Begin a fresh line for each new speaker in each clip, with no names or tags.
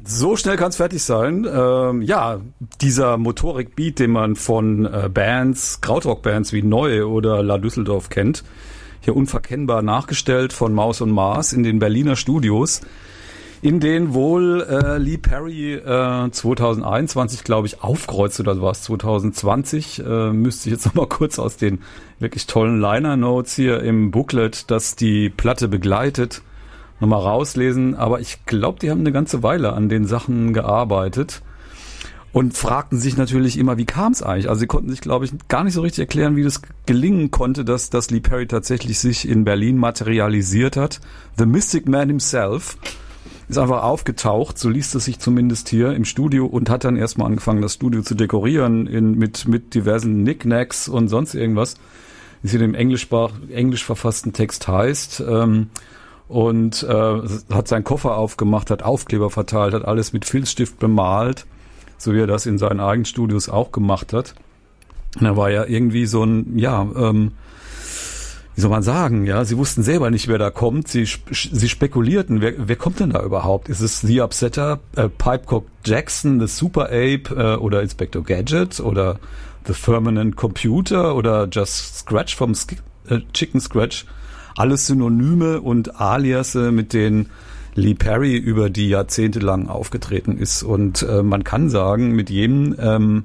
So schnell kann es fertig sein. Ja, dieser Motorik-Beat, den man von Bands, Krautrock-Bands wie Neu oder La Düsseldorf kennt, hier unverkennbar nachgestellt von Maus und Mars in den Berliner Studios, in denen wohl Lee Perry 2021, glaube ich, aufkreuzt, oder war es 2020, müsste ich jetzt nochmal kurz aus den wirklich tollen Liner-Notes hier im Booklet, das die Platte begleitet, nochmal rauslesen. Aber ich glaube, die haben eine ganze Weile an den Sachen gearbeitet und fragten sich natürlich immer, wie kam es eigentlich? Also sie konnten sich, glaube ich, gar nicht so richtig erklären, wie das gelingen konnte, dass Lee Perry tatsächlich sich in Berlin materialisiert hat. The Mystic Man himself ist einfach aufgetaucht, so liest es sich zumindest hier im Studio, und hat dann erstmal angefangen, das Studio zu dekorieren mit diversen Knickknacks und sonst irgendwas, wie es in dem englisch verfassten Text heißt. Und hat seinen Koffer aufgemacht, hat Aufkleber verteilt, hat alles mit Filzstift bemalt, so wie er das in seinen eigenen Studios auch gemacht hat. Und da war ja irgendwie so ein, wie soll man sagen, ja, sie wussten selber nicht, wer da kommt. Sie spekulierten, wer kommt denn da überhaupt? Ist es The Upsetter, Pipecock Jackson, The Super Ape oder Inspector Gadget oder The Permanent Computer oder Just Scratch vom Chicken Scratch? Alles Synonyme und Aliasse, mit denen Lee Perry über die Jahrzehnte lang aufgetreten ist. Und man kann sagen, mit jedem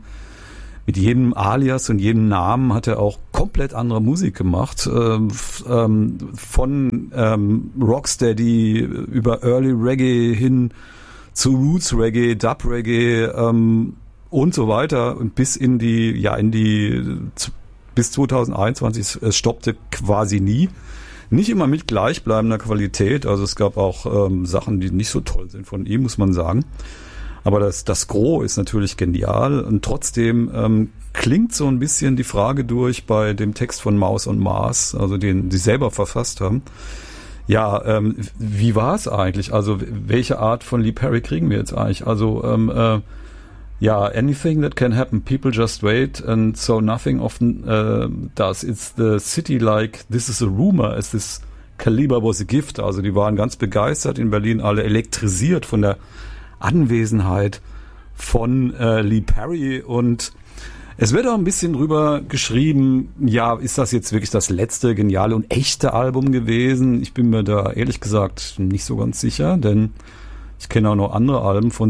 Alias und jedem Namen hat er auch komplett andere Musik gemacht. Von Rocksteady über Early Reggae hin zu Roots Reggae, Dub Reggae und so weiter, und bis bis 2021, es stoppte quasi nie. Nicht immer mit gleichbleibender Qualität, also es gab auch Sachen, die nicht so toll sind von ihm, muss man sagen. Aber das Gros ist natürlich genial, und trotzdem klingt so ein bisschen die Frage durch bei dem Text von Maus und Mars, also den sie selber verfasst haben. Ja, wie war es eigentlich? Also welche Art von Lee Perry kriegen wir jetzt eigentlich? Also anything that can happen, people just wait, and so nothing often does. It's the city like, this is a rumor, as this caliber was a gift. Also die waren ganz begeistert in Berlin, alle elektrisiert von der Anwesenheit von Lee Perry, und es wird auch ein bisschen drüber geschrieben, ja, ist das jetzt wirklich das letzte geniale und echte Album gewesen? Ich bin mir da ehrlich gesagt nicht so ganz sicher, denn ich kenne auch noch andere Alben von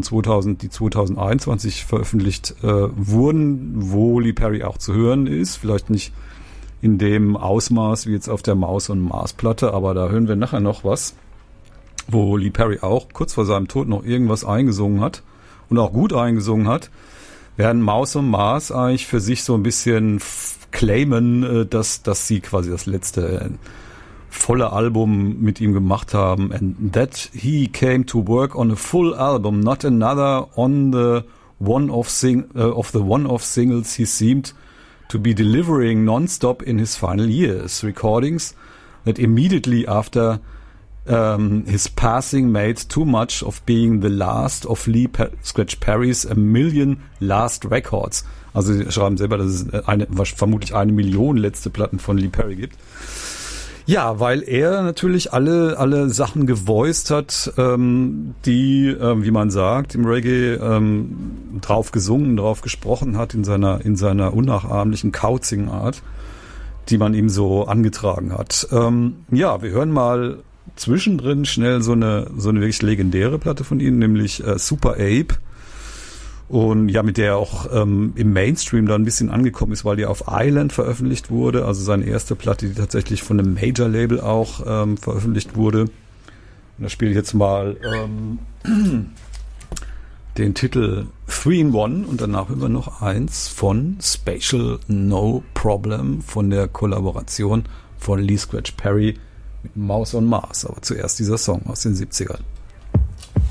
2021 veröffentlicht wurden, wo Lee Perry auch zu hören ist. Vielleicht nicht in dem Ausmaß wie jetzt auf der Maus- und Mars-Platte, aber da hören wir nachher noch was, wo Lee Perry auch kurz vor seinem Tod noch irgendwas eingesungen hat und auch gut eingesungen hat, während Maus und Mars eigentlich für sich so ein bisschen claimen, dass sie quasi das letzte volle Album mit ihm gemacht haben, and that he came to work on a full album, not another on the one-off singles he seemed to be delivering non-stop in his final years, recordings that immediately after his passing made too much of being the last of Lee Scratch Perry's a million last records. Also sie schreiben selber, dass es vermutlich 1 Million letzte Platten von Lee Perry gibt. Ja, weil er natürlich alle Sachen gevoiced hat, die, wie man sagt, im Reggae drauf gesungen, drauf gesprochen hat, in seiner unnachahmlichen Kauzing-Art, die man ihm so angetragen hat. Wir hören mal zwischendrin schnell so eine wirklich legendäre Platte von ihm, nämlich Super Ape. Und ja, mit der er auch im Mainstream da ein bisschen angekommen ist, weil die auf Island veröffentlicht wurde, also seine erste Platte, die tatsächlich von einem Major-Label auch veröffentlicht wurde. Und da spiele ich jetzt mal den Titel 3-in-1 und danach hören wir noch eins von Spatial No Problem von der Kollaboration von Lee Scratch Perry mit Maus und Mars. Aber zuerst dieser Song aus den 70ern.